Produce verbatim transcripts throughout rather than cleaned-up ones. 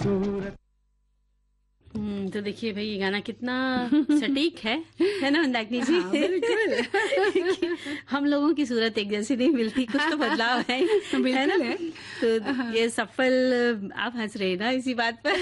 सूरत। हम्म, तो देखिए भाई ये गाना कितना सटीक है है ना मंदाकिनी जी? हाँ, बिल्कुल। हम लोगों की सूरत एक जैसी नहीं मिलती, कुछ तो बदलाव है, है ना? है। तो ये सफल, आप हंस रहे हैं ना इसी बात पर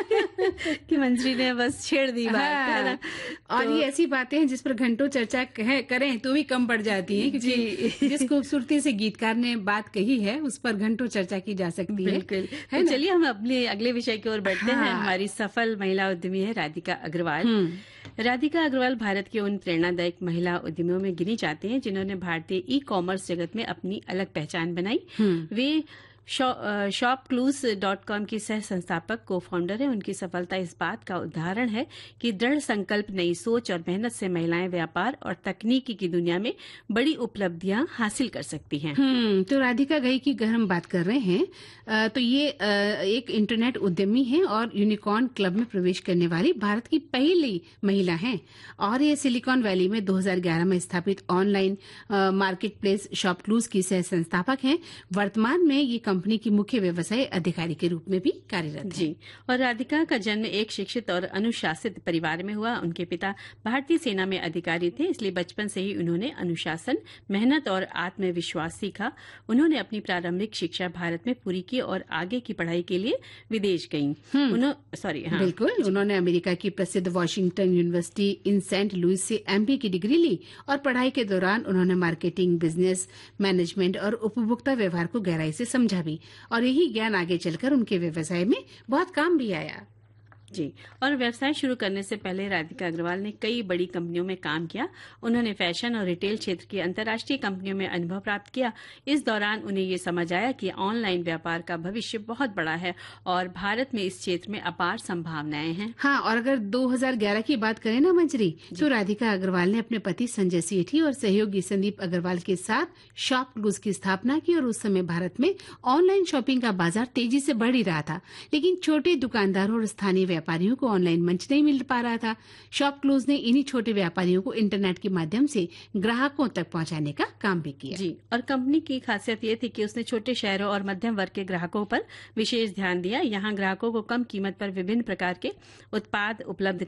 कि मंजरी ने बस छेड़ दी बात, है ना? और तो, ये ऐसी बातें हैं जिस पर घंटों चर्चा कहे, करें तो भी कम पड़ जाती हैं, क्योंकि जिस खूबसूरती से गीतकार ने बात कही है उस पर घंटों चर्चा की जा सकती है। बिल्कुल। तो चलिए हम अपने अगले विषय की ओर बढ़ते हाँ। हैं। हमारी सफल महिला उद्यमी है राधिका अग्रवाल। राधिका अग्रवाल भारत के उन प्रेरणादायक महिला उद्यमियों में गिनी जाती हैं जिन्होंने भारतीय ई कॉमर्स जगत में अपनी अलग पहचान बनाई। वे शॉप क्लूज डॉट कॉम की सह संस्थापक को फाउंडर है। उनकी सफलता इस बात का उदाहरण है कि दृढ़ संकल्प, नई सोच और मेहनत से महिलाएं व्यापार और तकनीकी की दुनिया में बड़ी उपलब्धियां हासिल कर सकती हैं। हम्म तो राधिका गई की अगर हम बात कर रहे हैं आ, तो ये आ, एक इंटरनेट उद्यमी है और यूनिकॉर्न क्लब में प्रवेश करने वाली भारत की पहली महिला हैं। और ये सिलिकॉन वैली में दो हज़ार ग्यारह में स्थापित online market place shop clues की सह संस्थापक हैं। वर्तमान में ये कंपनी की मुख्य व्यवसाय अधिकारी के रूप में भी कार्यरत जी। और राधिका का जन्म एक शिक्षित और अनुशासित परिवार में हुआ। उनके पिता भारतीय सेना में अधिकारी थे, इसलिए बचपन से ही उन्होंने अनुशासन, मेहनत और आत्मविश्वास सीखा। उन्होंने अपनी प्रारंभिक शिक्षा भारत में पूरी की और आगे की पढ़ाई के लिए विदेश गईं। उन्होंने सॉरी हाँ बिल्कुल, उन्होंने अमेरिका की प्रसिद्ध वॉशिंगटन यूनिवर्सिटी इन सेंट लुइस से एमबीए की डिग्री ली और पढ़ाई के दौरान उन्होंने मार्केटिंग, बिजनेस मैनेजमेंट और उपभोक्ता व्यवहार को गहराई से समझा भी, और यही ज्ञान आगे चलकर उनके व्यवसाय में बहुत काम भी आया। जी। और व्यवसाय शुरू करने से पहले राधिका अग्रवाल ने कई बड़ी कंपनियों में काम किया। उन्होंने फैशन और रिटेल क्षेत्र की अंतर्राष्ट्रीय कंपनियों में अनुभव प्राप्त किया। इस दौरान उन्हें ये समझ आया कि ऑनलाइन व्यापार का भविष्य बहुत बड़ा है और भारत में इस क्षेत्र में अपार संभावनाएं हैं। हाँ, और अगर दो हज़ार ग्यारह की बात करें ना मंजरी, तो राधिका अग्रवाल ने अपने पति संजय सेठी और सहयोगी संदीप अग्रवाल के साथ शॉप क्लूज की स्थापना की। और उस समय भारत में ऑनलाइन शॉपिंग का बाजार तेजी से बढ़ ही रहा था, लेकिन छोटे दुकानदारों और स्थानीय व्यापारियों को ऑनलाइन मंच नहीं मिल पा रहा था। शॉप क्लूज ने इन्हीं छोटे व्यापारियों को इंटरनेट के माध्यम से ग्राहकों तक पहुंचाने का काम भी किया। जी। और कंपनी की खासियत ये थी कि उसने छोटे शहरों और मध्यम वर्ग के ग्राहकों पर विशेष ध्यान दिया। यहाँ ग्राहकों को कम कीमत पर विभिन्न प्रकार के उत्पाद उपलब्ध